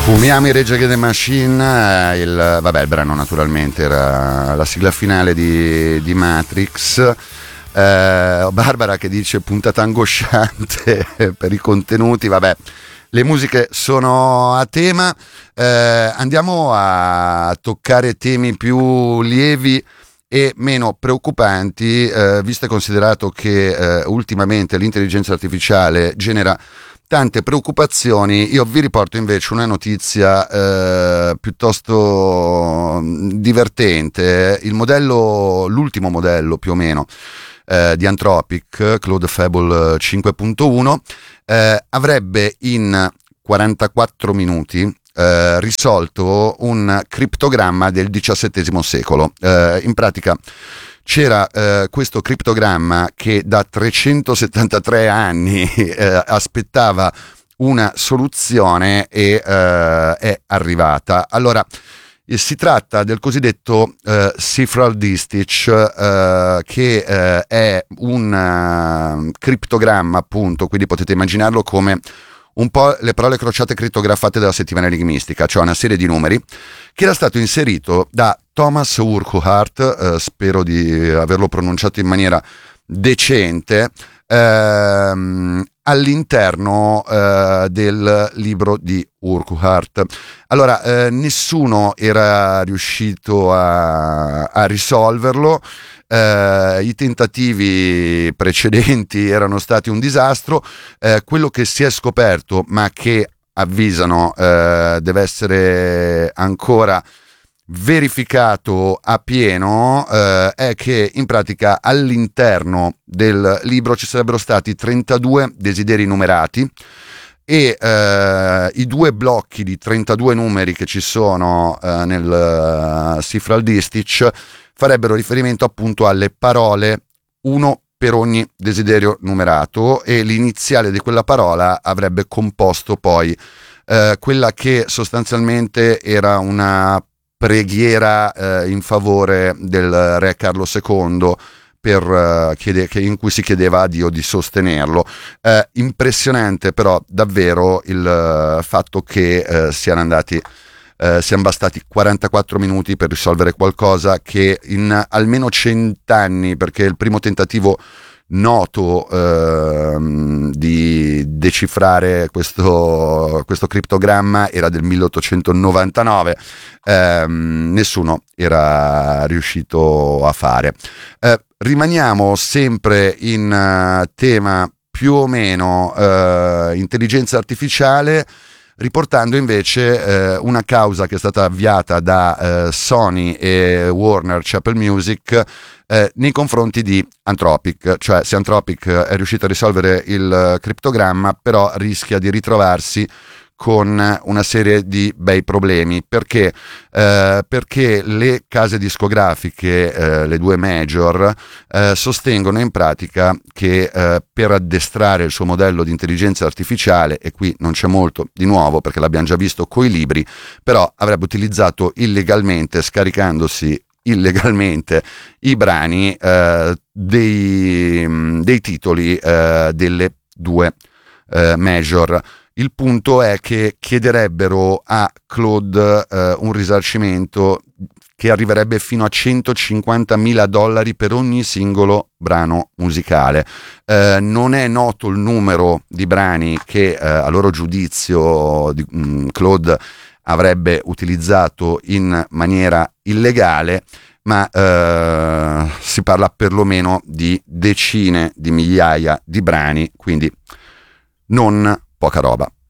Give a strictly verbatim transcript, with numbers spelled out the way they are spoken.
Fumiami Rage Against the Machine, il, vabbè, il brano naturalmente era la sigla finale di, di Matrix. eh, Barbara che dice puntata angosciante per i contenuti, vabbè, le musiche sono a tema. eh, andiamo a toccare temi più lievi e meno preoccupanti, eh, visto e considerato che eh, ultimamente l'intelligenza artificiale genera tante preoccupazioni. Io vi riporto invece una notizia eh, piuttosto divertente. Il modello, l'ultimo modello più o meno eh, di Anthropic, Claude Fable cinque punto uno, eh, avrebbe in quarantaquattro minuti eh, risolto un criptogramma del diciassettesimo secolo. Eh, in pratica c'era eh, questo criptogramma che da trecentosettantatré anni eh, aspettava una soluzione e eh, è arrivata. Allora, eh, si tratta del cosiddetto eh, Cifral Distich, eh, che eh, è un uh, criptogramma, appunto, quindi potete immaginarlo come un po' le parole crociate crittografate della settimana enigmistica, cioè una serie di numeri, che era stato inserito da Thomas Urquhart, eh, spero di averlo pronunciato in maniera decente, ehm, all'interno eh, del libro di Urquhart. Allora, eh, nessuno era riuscito a, a risolverlo. Uh, i tentativi precedenti erano stati un disastro. Uh, quello che si è scoperto, ma che avvisano uh, deve essere ancora verificato a pieno, uh, è che in pratica all'interno del libro ci sarebbero stati trentadue desideri numerati e uh, i due blocchi di trentadue numeri che ci sono uh, nel uh, Cifral Distich farebbero riferimento appunto alle parole, uno per ogni desiderio numerato, e l'iniziale di quella parola avrebbe composto poi eh, quella che sostanzialmente era una preghiera eh, in favore del re Carlo secondo, per, uh, chiede, che, in cui si chiedeva a Dio di sostenerlo. Eh, impressionante però davvero il uh, fatto che uh, siano andati Uh, siamo bastati quarantaquattro minuti per risolvere qualcosa che in almeno cent'anni, perché il primo tentativo noto uh, di decifrare questo, questo criptogramma era del milleottocentonovantanove, uh, nessuno era riuscito a fare. Uh, rimaniamo sempre in uh, tema più o meno uh, intelligenza artificiale, riportando invece eh, una causa che è stata avviata da eh, Sony e Warner Chappell Music eh, nei confronti di Anthropic. Cioè, se Anthropic è riuscito a risolvere il criptogramma, però rischia di ritrovarsi con una serie di bei problemi. Perché? Eh, perché le case discografiche, eh, le due major, eh, sostengono in pratica che eh, per addestrare il suo modello di intelligenza artificiale, e qui non c'è molto di nuovo perché l'abbiamo già visto coi libri, però avrebbe utilizzato illegalmente, scaricandosi illegalmente i brani eh, dei, dei titoli eh, delle due eh, major. Il punto è che chiederebbero a Claude eh, un risarcimento che arriverebbe fino a centocinquantamila dollari per ogni singolo brano musicale. Eh, non è noto il numero di brani che eh, a loro giudizio di, mh, Claude avrebbe utilizzato in maniera illegale, ma eh, si parla perlomeno di decine di migliaia di brani, quindi non poca roba.